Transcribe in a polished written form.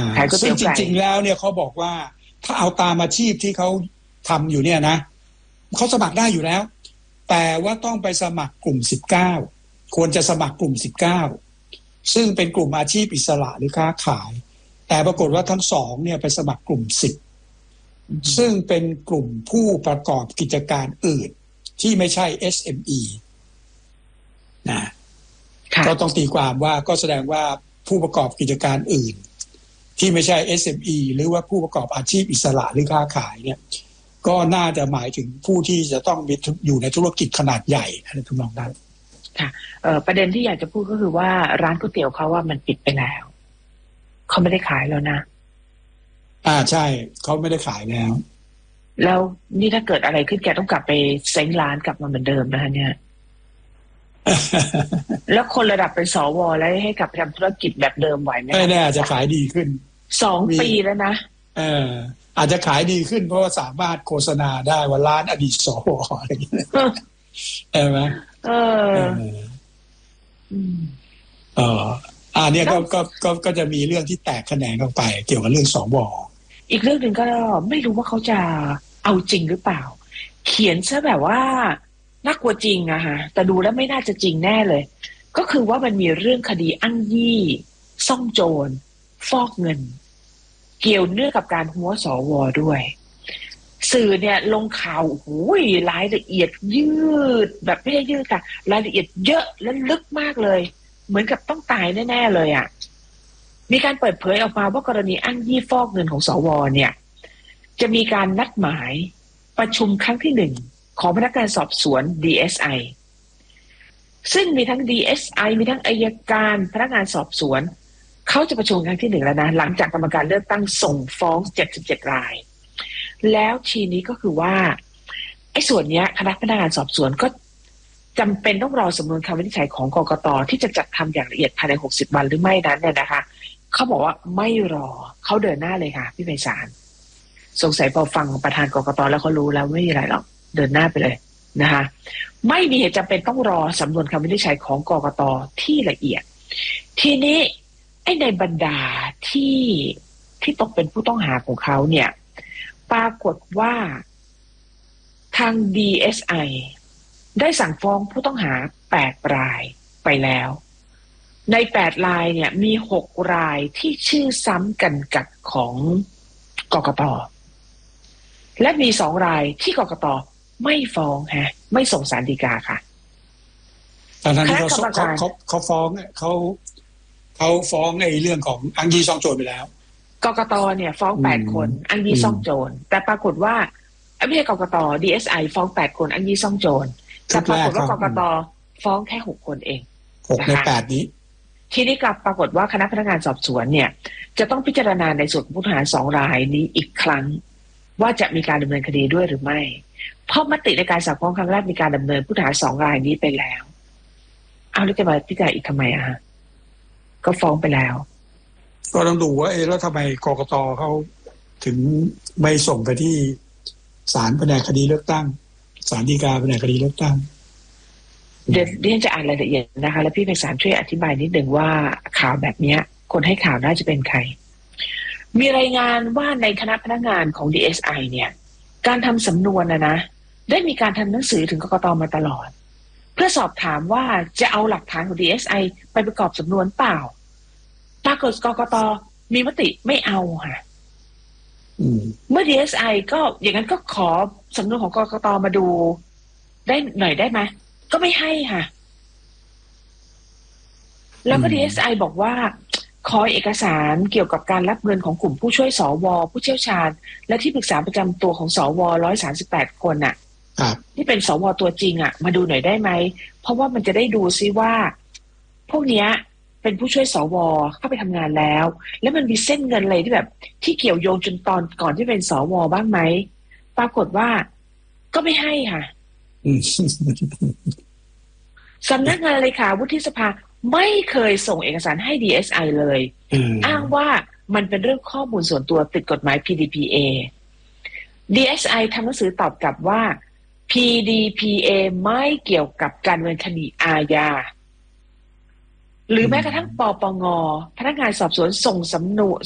ขายก๋วยเตี๋ยวไก่ซึ่งจริงๆแล้วเนี่ยเขาบอกว่าถ้าเอาตามอาชีพที่เขาทำอยู่เนี่ยนะเขาสมัครได้อยู่แล้วแต่ว่าต้องไปสมัครกลุ่ม19ควรจะสมัครกลุ่ม19ซึ่งเป็นกลุ่มอาชีพอิสระหรือค้าขายแต่ปรากฏว่าทั้งสองเนี่ยไปสมัครกลุ่ม10ซึ่งเป็นกลุ่มผู้ประกอบกิจการอื่นที่ไม่ใช่ SME นะก็ต้องตีความว่าก็แสดงว่าผู้ประกอบกิจการอื่นที่ไม่ใช่ SME หรือว่าผู้ประกอบอาชีพอิสระหรือค้าขายเนี่ยก็น่าจะหมายถึงผู้ที่จะต้องมีอยู่ในธุรกิจขนาดใหญ่อะไรทุกอย่างนั้นค่ะประเด็นที่อยากจะพูดก็คือว่าร้านก๋วยเตี๋ยวเขาว่ามันปิดไปแล้วเขาไม่ได้ขายแล้วนะใช่เขาไม่ได้ขายแล้วนี่ถ้าเกิดอะไรขึ้นแกต้องกลับไปเซ้งร้านกลับมาเหมือนเดิมนะคะเนี่ย แล้วคนระดับเป็นสวแล้วให้กลับไปทำธุรกิจแบบเดิมไหวไหมไม่แน่อาจจะขายดีขึ้น 2 ปีแล้วนะอาจจะขายดีขึ้นเพราะว่าสามารถโฆษณาได้ว่าร้านอดีตสวอะไรอย่างเงี้ยใช่ไหมเนี่ยก็จะมีเรื่องที่แตกแขนงออกไปเกี่ยวกับเรื่องสวอีกเรื่องหนึ่งก็ไม่รู้ว่าเขาจะเอาจริงหรือเปล่าเขียนซะแบบว่าน่ากลัวจริงอะฮะแต่ดูแล้วไม่น่าจะจริงแน่เลยก็คือว่ามันมีเรื่องคดีอ้างยี่ซ่องโจรฟอกเงินเกี่ยวเนื่องกับการหัวสวด้วยสื่อเนี่ยลงข่าวรายละเอียดยืดแบบไม่ได้ยืดค่ะรายละเอียดเยอะและลึกมากเลยเหมือนกับต้องตายแน่ๆเลยอ่ะมีการเปิดเผยออกมาว่ากรณีอ้างยี่ฟอกเงินของสวเนี่ยจะมีการนัดหมายประชุมครั้งที่1ของพนักงานสอบสวน DSI ซึ่งมีทั้ง DSI มีทั้งอัยการพนักงานสอบสวนเขาจะประชุมครั้งที่1แล้วนะหลังจากกรรมการเลือกตั้งส่งฟ้อง77 รายแล้วทีนี้ก็คือว่าไอ้ส่วนนี้คณะพนักงานสอบสวนก็จำเป็นต้องรอสำนวนคำวินิจฉัยของกกต.ที่จะจัดทำอย่างละเอียดภายใน60 วันหรือไม่นั้นเนี่ยนะคะเขาบอกว่าไม่รอเขาเดินหน้าเลยค่ะพี่ไพศาลสงสัยพอฟังประธานกกต.แล้วเขารู้แล้วไม่มีอะไรหรอกเดินหน้าไปเลยนะคะไม่มีเหตุจำเป็นต้องรอสำนวนคำวินิจฉัยของกกต.ที่ละเอียดทีนี้ไอ้ในบรรดาที่ตกเป็นผู้ต้องหาของเขาเนี่ยปรากฏว่าทาง DSI ได้สั่งฟ้องผู้ต้องหา8 รายไปแล้วใน8 รายเนี่ยมี6 รายที่ชื่อซ้ำกันกับของกกต.และมี2 รายที่กกต.ไม่ฟ้องไม่ส่งศาลฎีกาค่ะตอนนั้นเขาฟ้องเขาฟ้องในเรื่องของอ้างยี่ซ่องโจรไปแล้วกกต.เนี่ยฟ้อง8 คนอ้างยี่ซ่องโจรแต่ปรากฏว่าไม่ใช่กกต. DSI ฟ้อง8 คนอ้างยี่ซ่องโจรแต่ปรากฏว่ากกต.ฟ้องแค่6 คนเอง 6 ใน 8นี้ทีนี้กลับปรากฏว่าคณะพนักงานสอบสวนเนี่ยจะต้องพิจารณาในส่วนผู้ต้องหา2 รายนี้อีกครั้งว่าจะมีการดำเนินคดีด้วยหรือไม่เพราะมติในการสั่งฟ้องครั้งแรกมีการดำเนินผู้ต้องหา2 รายนี้ไปแล้วเอาแล้วจะมาพิจารณาอีกทำไมก็ฟ้องไปแล้วก็ต้องดูว่าแล้วทำไมกกต.เขาถึงไม่ส่งไปที่ศาลแผนกคดีเลือกตั้งศาลฎีกาแผนกคดีเลือกตั้งเดี๋ยวจะอ่านรายละเอียดนะคะแล้วพี่ไพศาลช่วยอธิบายนิดนึงว่าข่าวแบบนี้คนให้ข่าวน่าจะเป็นใครมีรายงานว่าในคณะพนักงานของ DSI เนี่ยการทำสำนวนนะได้มีการทำหนังสือถึงกกต.มาตลอดเพื่อสอบถามว่าจะเอาหลักฐานของ DSI ไปประกอบสำนวนเปล่าปรากฏกกต.มีมติไม่เอาค่ะเมื่อ DSI ก็อย่างนั้นก็ขอสำนวนของกกต.มาดูได้หน่อยได้ไหมก็ไม่ให้ค่ะแล้วก็ DSI บอกว่าขอเอกสารเกี่ยวกับการรับเงินของกลุ่มผู้ช่วยสวผู้เชี่ยวชาญและที่ปรึกษาประจำตัวของสว138 คนน่ะที่เป็นสวตัวจริงมาดูหน่อยได้ไหมเพราะว่ามันจะได้ดูซิว่าพวกเนี้ยเป็นผู้ช่วยสวเข้าไปทำงานแล้วมันมีเส้นเงินอะไรที่แบบที่เกี่ยวโยงจนตอนก่อนที่เป็นสวบ้างไหมปรากฏว่าก็ไม่ให้ค่ะสำนักงานเลขาวุฒิสภาไม่เคยส่งเอกสารให้ DSI เลยอ้างว่ามันเป็นเรื่องข้อมูลส่วนตัวติดกฎหมาย PDPA DSI ทำหนังสือตอบกลับว่า PDPA ไม่เกี่ยวกับการดำเนินคดีอาญาหรือแม้กระทั่งปปง.พนักงานสอบสวนส่งสำนวน